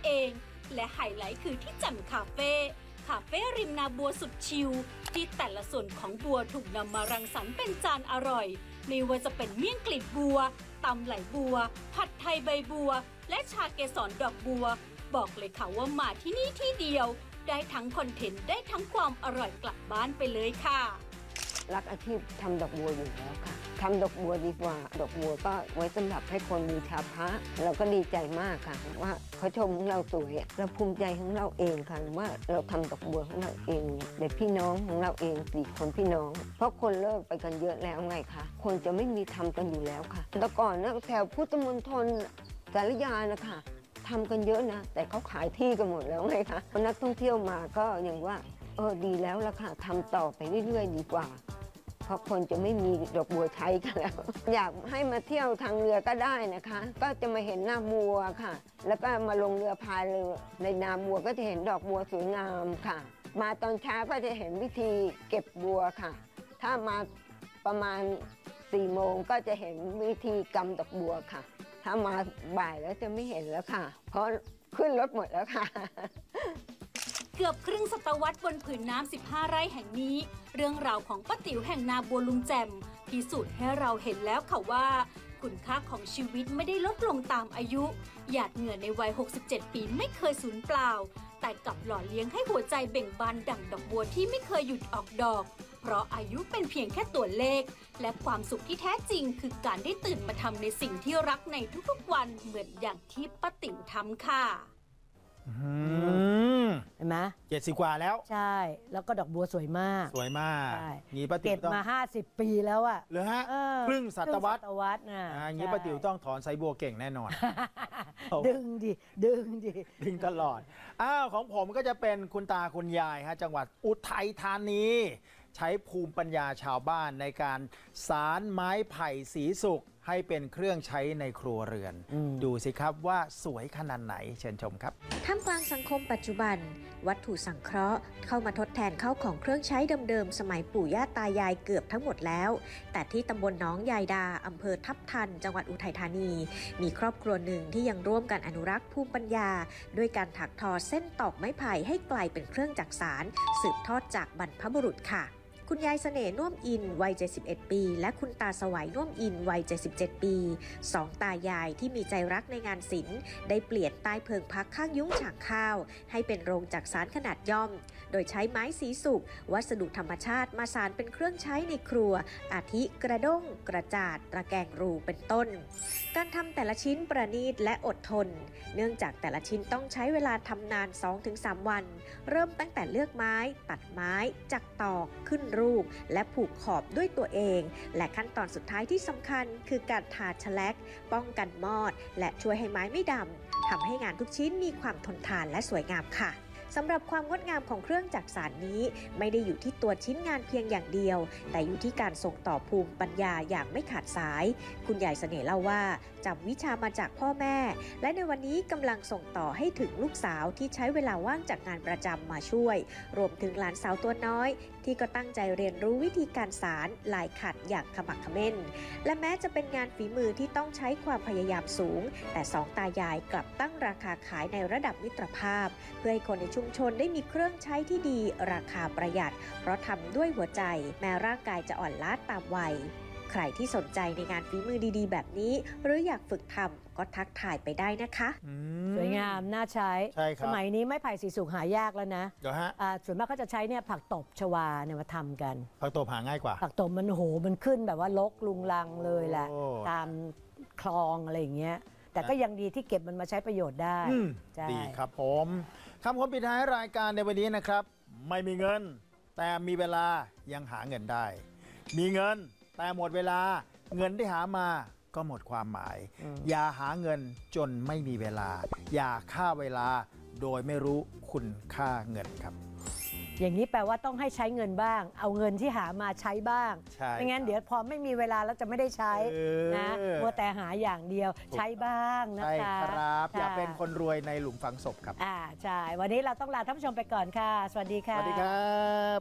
เองและไฮไลท์คือที่แจ่มคาเฟ่ริมนาบัวสุดชิลที่แต่ละส่วนของบัวถูกนำมารังสรรค์เป็นจานอร่อยไม่ว่าจะเป็นเมี่ยงกลีบบัวตำไหลบัวผัดไทยใบบัวและชาเกสรดอกบัวบอกเลยค่ะว่ามาที่นี่ที่เดียวได้ทั้งคอนเทนต์ได้ทั้งความอร่อยกลับบ้านไปเลยค่ะรักอาชีพทำดอกบัวอยู่แล้วค่ะทำดอกบัวดีกว่าดอกบัวก็ไว้สำหรับให้คนบูชาพระเราก็ดีใจมากค่ะว่าเขาชมเราสวยเราภูมิใจของเราเองค่ะว่าเราทำดอกบัวของเราเองเด็กพี่น้องของเราเอง4 คนพี่น้องเพราะคนเลิกไปกันเยอะแล้วไงคะคนจะไม่มีทำกันอยู่แล้วค่ะแต่ก่อนนะแถวพุทธมณฑลสารยานะคะทำกันเยอะนะแต่เขาขายที่กันหมดแล้วไงคะนักท่องเที่ยวมาก็อย่างว่าดีแล้วล่ะค่ะทำต่อไปเรื่อยๆดีกว่าเพราะคนจะไม่มีดอกบัวใช้กันแล้วอยากให้มาเที่ยวทางเรือก็ได้นะคะก็จะมาเห็นนาบัวค่ะแล้วก็มาลงเรือพายเรือในนาบัวก็จะเห็นดอกบัวสวยงามค่ะมาตอนเช้าก็จะเห็นวิธีเก็บบัวค่ะถ้ามาประมาณ4 โมงก็จะเห็นวิธีกำดอกบัวค่ะถ้ามาบ่ายแล้วจะไม่เห็นแล้วค่ะเพราะขึ้นรถหมดแล้วค่ะเกือบครึ่งศตวรรษบนผืนน้ำ15 ไร่แห่งนี้เรื่องราวของป้าติ๋วแห่งนาบัวลุงแจ่มพิสูจน์ให้เราเห็นแล้วค่ะว่าคุณค่าของชีวิตไม่ได้ลดลงตามอายุหยาดเหงื่อในวัย67 ปีไม่เคยสูญเปล่าแต่กลับหล่อเลี้ยงให้หัวใจเบ่งบานดั่งดอกบัวที่ไม่เคยหยุดออกดอกเพราะอายุเป็นเพียงแค่ตัวเลขและความสุขที่แท้จริงคือการได้ตื่นมาทำในสิ่งที่รักในทุกๆวันเหมือนอย่างที่ป้าติ๋วทำค่ะเห็นไหม 70 กว่าแล้วใช่แล้วก็ดอกบัวสวยมากงี้ป้าติ๋วเก็บมา50 ปีแล้วอะเหรอฮะครึ่งศตวรรษนะงี้ป้าติ๋วต้องถอนไซบัวเก่งแน่นอนดึงตลอดของผมก็จะเป็นคุณตาคุณยายฮะจังหวัดอุทัยธานีใช้ภูมิปัญญาชาวบ้านในการสานไม้ไผ่สีสุกให้เป็นเครื่องใช้ในครัวเรือนดูสิครับว่าสวยขนาดไหนเชิญชมครับท่ามกลางสังคมปัจจุบันวัตถุสังเคราะห์เข้ามาทดแทนเข้าของเครื่องใช้เดิมๆสมัยปู่ย่าตายายเกือบทั้งหมดแล้วแต่ที่ตำบลหนองยายดาอำเภอทับทันจังหวัดอุทัยธานีมีครอบครัวหนึ่งที่ยังร่วมกันอนุรักษ์ภูมิปัญญาด้วยการถักทอเส้นตอกไม้ไผ่ให้กลายเป็นเครื่องจักสานสืบทอดจากบรรพบุรุษค่ะคุณยายเสน่ห์น่วมอินวัย71 ปีและคุณตาสวัยน่วมอินวัย77 ปี2 ตายายที่มีใจรักในงานศิลป์ได้เปลี่ยนใต้เพิงพักข้างยุ้งฉางข้าวให้เป็นโรงจักสานขนาดย่อมโดยใช้ไม้สีสุกวัสดุธรรมชาติมาสานเป็นเครื่องใช้ในครัวอาทิกระด้งกระจาดตะแกรงรูเป็นต้นการทำแต่ละชิ้นประณีตและอดทนเนื่องจากแต่ละชิ้นต้องใช้เวลาทำนาน 2-3 วันเริ่มตั้งแต่เลือกไม้ตัดไม้จักตอกขึ้นรูปและผูกขอบด้วยตัวเองและขั้นตอนสุดท้ายที่สำคัญคือการทาแฉลกป้องกันมอดและช่วยให้ไม้ไม่ดำทำให้งานทุกชิ้นมีความทนทานและสวยงามค่ะสำหรับความงดงามของเครื่องจักสานนี้ไม่ได้อยู่ที่ตัวชิ้นงานเพียงอย่างเดียวแต่อยู่ที่การส่งต่อภูมิปัญญาอย่างไม่ขาดสายคุณยายเสน่ห์เล่าว่าจำวิชามาจากพ่อแม่และในวันนี้กำลังส่งต่อให้ถึงลูกสาวที่ใช้เวลาว่างจากงานประจำมาช่วยรวมถึงหลานสาวตัวน้อยที่ก็ตั้งใจเรียนรู้วิธีการสานลายขัดอย่างขมักเขม้นและแม้จะเป็นงานฝีมือที่ต้องใช้ความพยายามสูงแต่2 ตายายกลับตั้งราคาขายในระดับมิตรภาพเพื่อให้คนในชุมชนได้มีเครื่องใช้ที่ดีราคาประหยัดเพราะทำด้วยหัวใจแม้ร่างกายจะอ่อนล้าตามวัยใครที่สนใจในงานฝีมือดีๆแบบนี้หรืออยากฝึกทำก็ทักทายไปได้นะคะสวยงามน่าใช้สมัยนี้ไม้ไผ่สีสุกหายากแล้วนะส่วนมากเขาจะใช้เนี่ยผักตบชวาเนี่ยมาทำกันผักตบหาง่ายกว่าผักตบมันมันขึ้นแบบว่าลกลุงลังเลยแหละตามคลองอะไรอย่างเงี้ยแต่ก็ยังดีที่เก็บมันมาใช้ประโยชน์ได้ดีครับผมคำคมปิดท้ายรายการในวันนี้นะครับไม่มีเงินแต่มีเวลายังหาเงินได้มีเงินแต่หมดเวลาเงินที่หามาก็หมดความหมายอย่าหาเงินจนไม่มีเวลาอย่าฆ่าเวลาโดยไม่รู้คุณค่าเงินครับอย่างนี้แปลว่าต้องให้ใช้เงินบ้างเอาเงินที่หามาใช้บ้างไม่งั้นเดี๋ยวพอไม่มีเวลาแล้วจะไม่ได้ใช้นะมัวแต่หาอย่างเดียวใช้บ้างนะคะใช่ครับอย่าเป็นคนรวยในหลุมฝังศพครับใช่วันนี้เราต้องลาท่านผู้ชมไปก่อนค่ะสวัสดีค่ะสวัสดีครับ